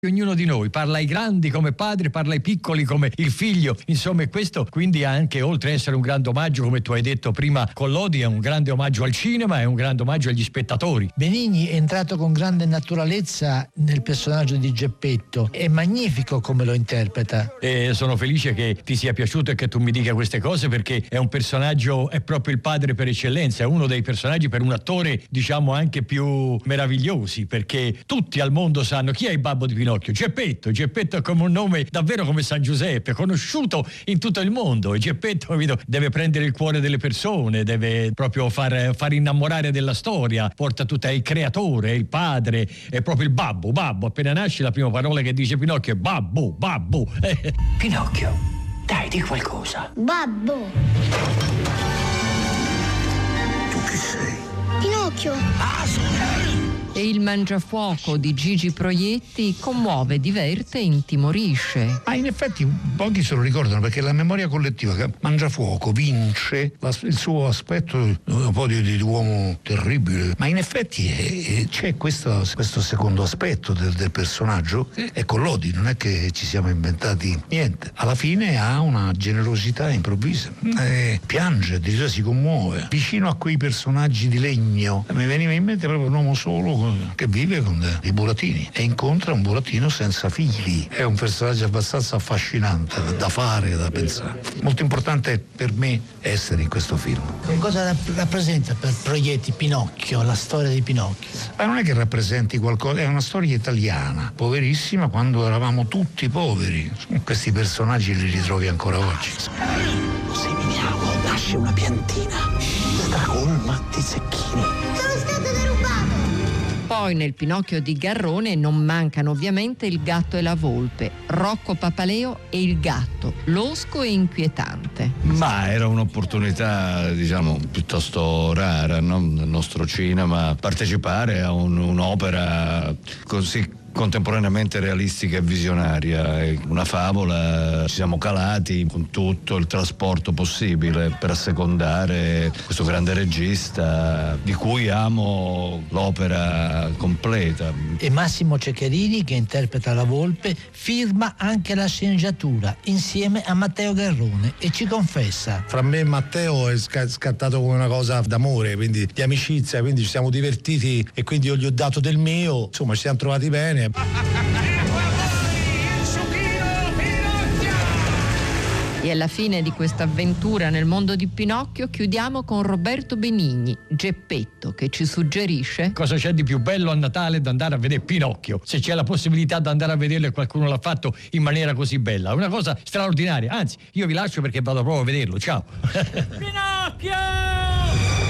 Ognuno di noi parla ai grandi come padre, parla ai piccoli come il figlio, insomma, e questo quindi anche, oltre ad essere un grande omaggio, come tu hai detto prima con Lodi, è un grande omaggio al cinema, è un grande omaggio agli spettatori. Benigni è entrato con grande naturalezza nel personaggio di Geppetto, è magnifico come lo interpreta. E sono felice che ti sia piaciuto e che tu mi dica queste cose, perché è un personaggio, è proprio il padre per eccellenza, è uno dei personaggi per un attore diciamo anche più meravigliosi, perché tutti al mondo sanno chi è il babbo di Pinocchio. Geppetto è come un nome davvero come San Giuseppe, conosciuto in tutto il mondo, e Geppetto, capito, deve prendere il cuore delle persone, deve proprio far innamorare della storia, porta tutta il creatore, il padre, è proprio il babbo, appena nasce la prima parola che dice Pinocchio è babbo. Pinocchio, dai, di qualcosa. Babbo. Tu chi sei? Pinocchio. E il mangiafuoco di Gigi Proietti commuove, diverte e intimorisce. In effetti pochi se lo ricordano, perché la memoria collettiva che Mangiafuoco vince il suo aspetto un po' di uomo terribile, ma in effetti c'è questo secondo aspetto del personaggio, è con Lodi, non è che ci siamo inventati niente. Alla fine ha una generosità improvvisa, piange, addirittura si commuove vicino a quei personaggi di legno. Mi veniva in mente proprio un uomo solo che vive con dei buratini e incontra un burattino senza figli. È un personaggio abbastanza affascinante da fare, da pensare. Molto importante per me essere in questo film. Cosa rappresenta per Proietti Pinocchio, la storia di Pinocchio? Ma non è che rappresenti qualcosa, è una storia italiana, poverissima quando eravamo tutti poveri. Questi personaggi li ritrovi ancora oggi. Lo seminiamo, nasce una piantina stracolma di zecchini. Sono stato derubato. Poi nel Pinocchio di Garrone non mancano ovviamente il gatto e la volpe, Rocco Papaleo e il gatto, losco e inquietante. Ma era un'opportunità, diciamo, piuttosto rara, no? Nel nostro cinema, partecipare a un'opera così contemporaneamente realistica e visionaria. È una favola, ci siamo calati con tutto il trasporto possibile per assecondare questo grande regista di cui amo l'opera completa. E Massimo Ceccherini, che interpreta la volpe, firma anche la sceneggiatura insieme a Matteo Garrone e ci confessa: fra me e Matteo è scattato come una cosa d'amore, quindi di amicizia, quindi ci siamo divertiti e quindi io gli ho dato del mio, insomma ci siamo trovati bene. E alla fine di questa avventura nel mondo di Pinocchio chiudiamo con Roberto Benigni, Geppetto, che ci suggerisce: cosa c'è di più bello a Natale da andare a vedere Pinocchio? Se c'è la possibilità di andare a vederlo e qualcuno l'ha fatto in maniera così bella, è una cosa straordinaria. Anzi, io vi lascio perché vado proprio a vederlo. Ciao. Pinocchio!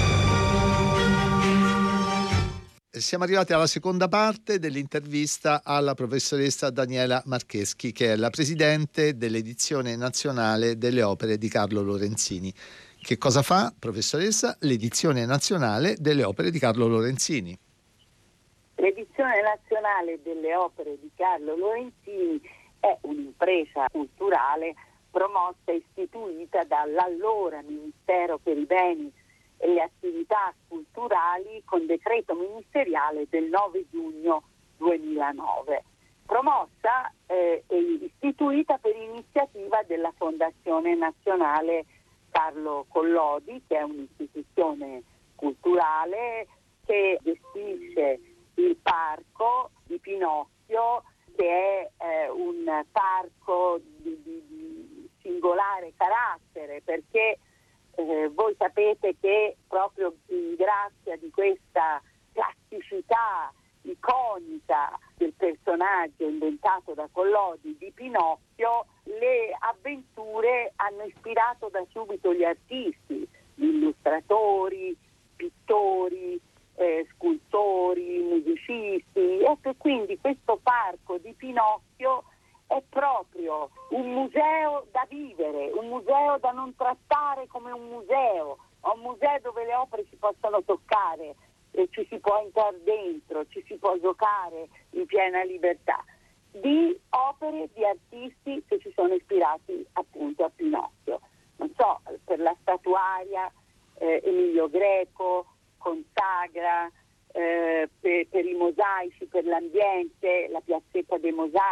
Siamo arrivati alla seconda parte dell'intervista alla professoressa Daniela Marcheschi, che è la presidente dell'edizione nazionale delle opere di Carlo Lorenzini. Che cosa fa, professoressa? L'edizione nazionale delle opere di Carlo Lorenzini. L'edizione nazionale delle opere di Carlo Lorenzini è un'impresa culturale promossa e istituita dall'allora Ministero per i Beni e le attività culturali con decreto ministeriale del 9 giugno 2009, promossa e istituita per iniziativa della Fondazione Nazionale Carlo Collodi, che è un'istituzione culturale che gestisce il parco di Pinocchio, che è un parco di singolare carattere, perché voi sapete che proprio grazie di questa plasticità iconica del personaggio inventato da Collodi di Pinocchio, le avventure hanno ispirato da subito gli artisti, gli illustratori, pittori, scultori, musicisti. Ecco, quindi questo parco di Pinocchio è proprio un museo da vivere, un museo da non trattare come un museo, ma un museo dove le opere si possono toccare, ci si può entrare dentro, ci si può giocare in piena libertà, di opere di artisti che si sono ispirati appunto a Pinocchio. Non so, per la statuaria Emilio Greco, Consagra, per i mosaici, per l'ambiente, la piazzetta dei mosaici.